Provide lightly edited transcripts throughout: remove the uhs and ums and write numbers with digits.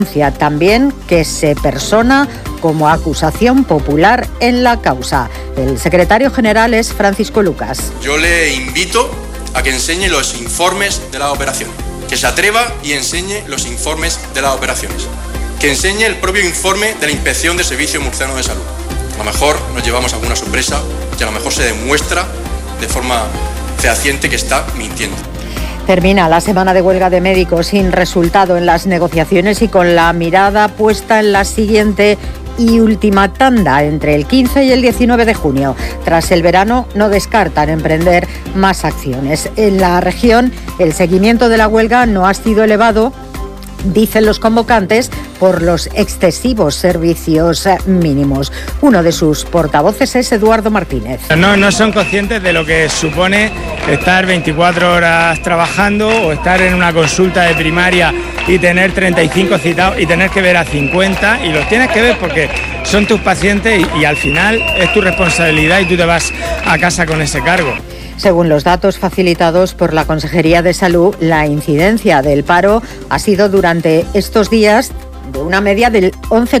También que se persona como acusación popular en la causa. El secretario general es Francisco Lucas. Yo le invito a que enseñe los informes de la operación, que se atreva y enseñe los informes de las operaciones, que enseñe el propio informe de la Inspección de Servicio Murciano de Salud. A lo mejor nos llevamos alguna sorpresa y a lo mejor se demuestra de forma fehaciente que está mintiendo. Termina la semana de huelga de médicos sin resultado en las negociaciones y con la mirada puesta en la siguiente y última tanda entre el 15 y el 19 de junio. Tras el verano no descartan emprender más acciones. En la región el seguimiento de la huelga no ha sido elevado, dicen los convocantes, por los excesivos servicios mínimos. Uno de sus portavoces es Eduardo Martínez. No son conscientes de lo que supone estar 24 horas trabajando o estar en una consulta de primaria y tener 35 citados y tener que ver a 50, y los tienes que ver porque son tus pacientes y al final es tu responsabilidad y tú te vas a casa con ese cargo. Según los datos facilitados por la Consejería de Salud, la incidencia del paro ha sido durante estos días de una media del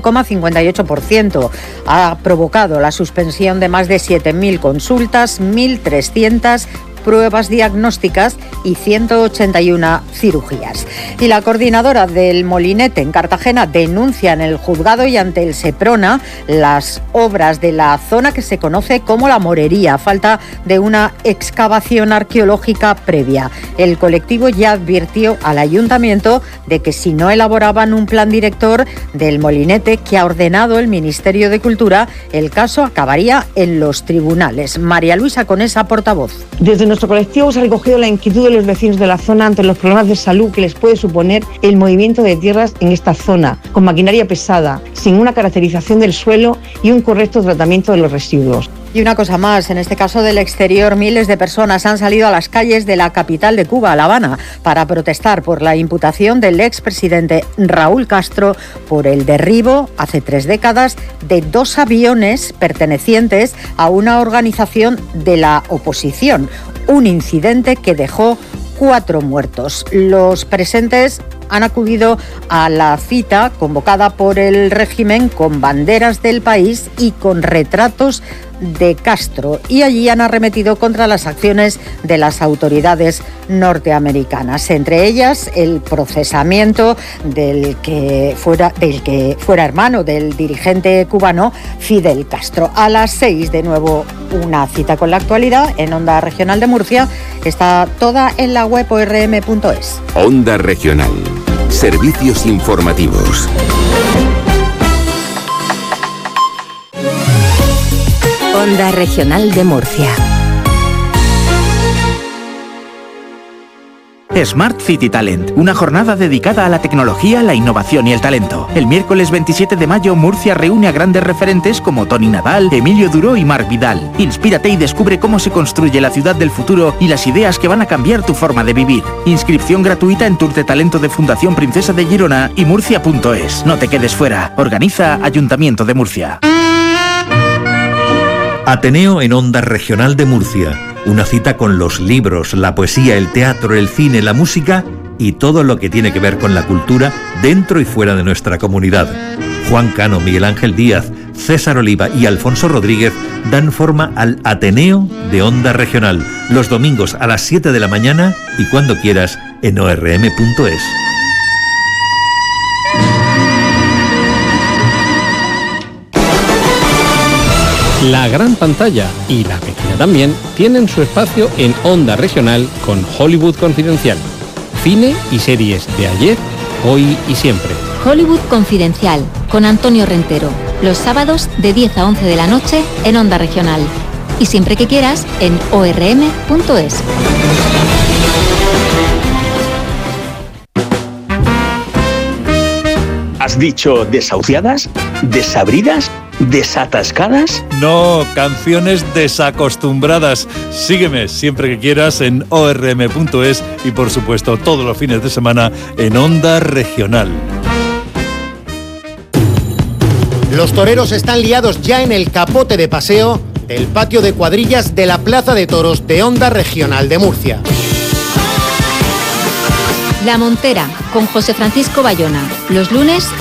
11,58%. Ha provocado la suspensión de más de 7.000 consultas, 1.300 pruebas diagnósticas y 181 cirugías. Y la coordinadora del Molinete en Cartagena denuncia en el juzgado y ante el Seprona las obras de la zona que se conoce como La Morería, a falta de una excavación arqueológica previa. El colectivo ya advirtió al ayuntamiento de que si no elaboraban un plan director del Molinete que ha ordenado el Ministerio de Cultura, el caso acabaría en los tribunales. María Luisa Conesa, portavoz. Desde nuestro colectivo se ha recogido la inquietud de los vecinos de la zona ante los problemas de salud que les puede suponer el movimiento de tierras en esta zona, con maquinaria pesada, sin una caracterización del suelo y un correcto tratamiento de los residuos. Y una cosa más, en este caso del exterior, miles de personas han salido a las calles de la capital de Cuba, La Habana, para protestar por la imputación del expresidente Raúl Castro por el derribo, hace 3 décadas, de 2 aviones pertenecientes a una organización de la oposición. Un incidente que dejó 4 muertos. Los presentes han acudido a la cita convocada por el régimen con banderas del país y con retratos de Castro, y allí han arremetido contra las acciones de las autoridades norteamericanas, entre ellas el procesamiento del que fuera hermano del dirigente cubano Fidel Castro. A las 6 de nuevo una cita con la actualidad en Onda Regional de Murcia. Está toda en la web orm.es. Onda Regional. Servicios informativos. Onda Regional de Murcia. Smart City Talent, una jornada dedicada a la tecnología, la innovación y el talento. El miércoles 27 de mayo, Murcia reúne a grandes referentes como Toni Nadal, Emilio Duró y Marc Vidal. Inspírate y descubre cómo se construye la ciudad del futuro y las ideas que van a cambiar tu forma de vivir. Inscripción gratuita en Tour de Talento de Fundación Princesa de Girona y murcia.es. No te quedes fuera. Organiza Ayuntamiento de Murcia. Ateneo en Onda Regional de Murcia. Una cita con los libros, la poesía, el teatro, el cine, la música y todo lo que tiene que ver con la cultura dentro y fuera de nuestra comunidad. Juan Cano, Miguel Ángel Díaz, César Oliva y Alfonso Rodríguez dan forma al Ateneo de Onda Regional, los domingos a las 7 de la mañana y cuando quieras en orm.es. La gran pantalla y la pequeña también tienen su espacio en Onda Regional con Hollywood Confidencial. Cine y series de ayer, hoy y siempre. Hollywood Confidencial con Antonio Rentero. Los sábados de 10 a 11 de la noche en Onda Regional. Y siempre que quieras en orm.es. ¿Has dicho desahuciadas? ¿Desabridas? ¿Desatascadas? No, canciones desacostumbradas. Sígueme siempre que quieras en orm.es y por supuesto todos los fines de semana en Onda Regional. Los toreros están liados ya en el capote de paseo del patio de cuadrillas de la Plaza de Toros de Onda Regional de Murcia. La Montera, con José Francisco Bayona. Los lunes